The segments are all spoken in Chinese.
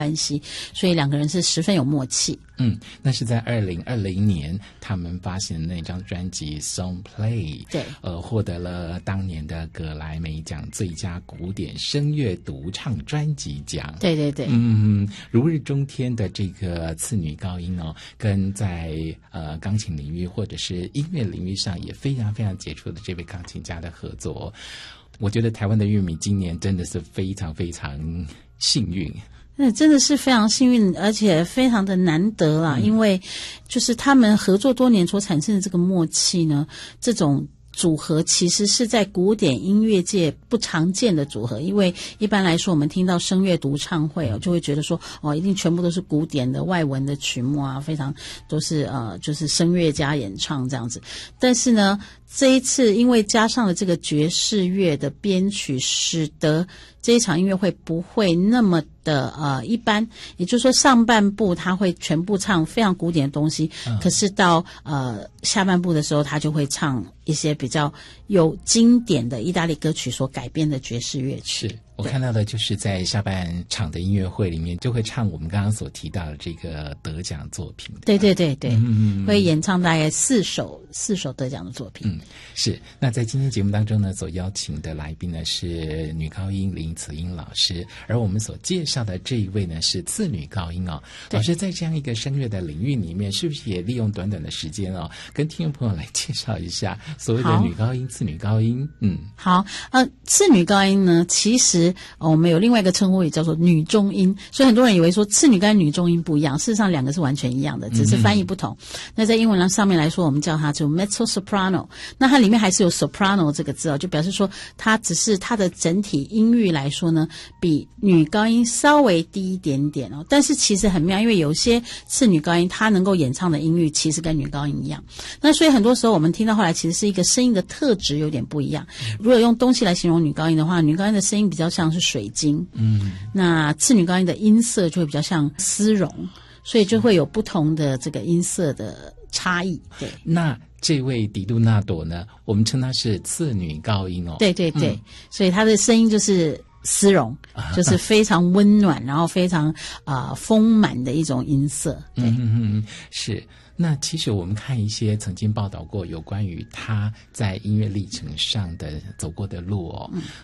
关系，所以两个人是十分有默契。 那是在2020年他们发行的那张专辑 Song Play， 对， 获得了当年的葛莱美奖最佳古典声乐独唱专辑奖。 对对对， 如日中天的这个次女高音跟在钢琴领域或者是音乐领域上也非常非常杰出的这位钢琴家的合作，我觉得台湾的乐迷今年真的是非常非常幸运。 真的是非常幸运，而且非常的难得啦，因为就是他们合作多年所产生的这个默契呢，这种组合其实是在古典音乐界不常见的组合。因为一般来说我们听到声乐独唱会就会觉得说一定全部都是古典的外文的曲目啊，非常都是就是声乐家演唱这样子。但是呢，这一次因为加上了这个爵士乐的编曲，使得这一场音乐会不会那么的一般，也就是说上半部他会全部唱非常古典的东西，可是到下半部的时候他就会唱一些比较有经典的意大利歌曲所改编的爵士乐曲。 是我看到的就是在下半场的音乐会里面就会唱我们刚刚所提到的这个得奖作品。 对对对对，会演唱大概四首得奖的作品。 是。那在今天节目当中呢，所邀请的来宾呢是女高音林慈英老师，而我们所介绍的这一位呢是次女高音老师在这样一个声乐的领域里面，是不是也利用短短的时间跟听众朋友来介绍一下所谓的女高音、次女高音？ 好，次女高音呢，其实我们有另外一个称呼也叫做女中音，所以很多人以为说次女跟女中音不一样，事实上两个是完全一样的，只是翻译不同。那在英文上面来说，我们叫它就 mezzo soprano， 那它里面还是有 soprano 这个字就表示说它只是它的整体音域来说呢，比女高音稍微低一点点但是其实很妙，因为有些次女高音她能够演唱的音域其实跟女高音一样，那所以很多时候我们听到后来其实是一个声音的特质有点不一样。如果用东西来形容女高音的话，女高音的声音比较像是水晶，那次女高音的音色就会比较像丝绒，所以就会有不同的这个音色的差异。对， 那这位迪杜纳朵呢，我们称她是次女高音对对对，所以她的声音就是丝绒，就是非常温暖然后非常丰满的一种音色。对， 是。那其实我们看一些曾经报道过有关于他在音乐历程上的走过的路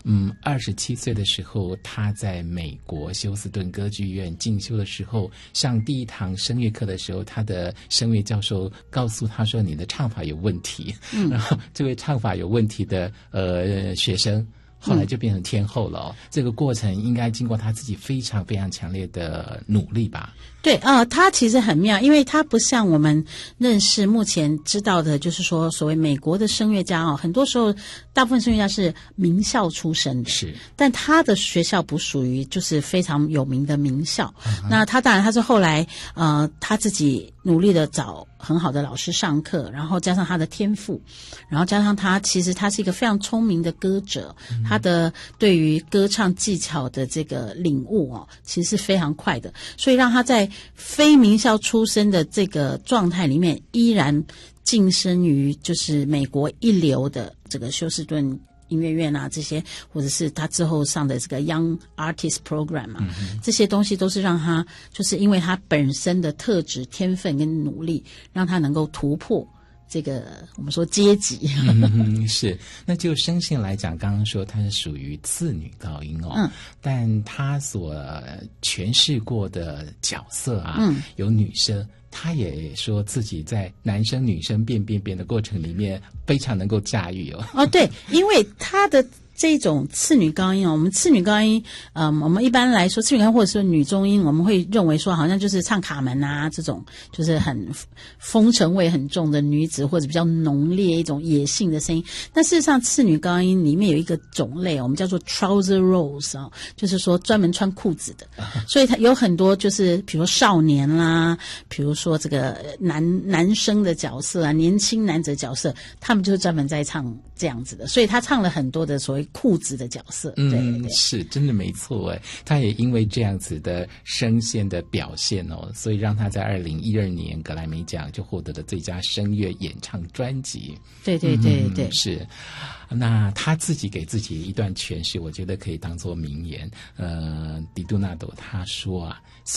27岁的时候，他在美国休斯顿歌剧院进修的时候，上第一堂声乐课的时候，他的声乐教授告诉他说你的唱法有问题，然后这位唱法有问题的学生后来就变成天后了这个过程应该经过他自己非常非常强烈的努力吧？ 对他其实很妙，因为他不像我们认识目前知道的，就是说所谓美国的声乐家很多时候大部分声乐家是名校出身的， 是， 但他的学校不属于就是非常有名的名校。那他当然他是后来他自己努力的找很好的老师上课，然后加上他的天赋，然后加上他其实他是一个非常聪明的歌者，他的对于歌唱技巧的这个领悟其实是非常快的，所以让他在非名校出身的这个状态里面依然晋升于就是美国一流的这个休斯顿音乐院这些，或者是他之后上的这个 Young Artist Program 这些东西都是让他就是因为他本身的特质天分跟努力，让他能够突破这个我们说阶级。 是。那就声线来讲，刚刚说它是属于次女高音但他所诠释过的角色有女生，他也说自己在男生女生变的过程里面非常能够驾驭对，因为他的这种次女高音我们次女高音我们一般来说次女高音或者是女中音，我们会认为说好像就是唱卡门这种就是很风尘味很重的女子，或者比较浓烈一种野性的声音。但事实上次女高音里面有一个种类我们叫做 trouser rose 就是说专门穿裤子的所以它有很多就是比如说少年啦，比如说这个男生的角色年轻男子角色，他们就是专门在唱这样子的，所以他唱了很多的所谓裤子的角色。对对， 是真的没错哎，他也因为这样子的声线的表现所以让他在2012年格莱美奖就获得了最佳声乐演唱专辑。 对对对对， 是。那他自己给自己一段诠释，我觉得可以当作名言。迪杜纳多他说啊。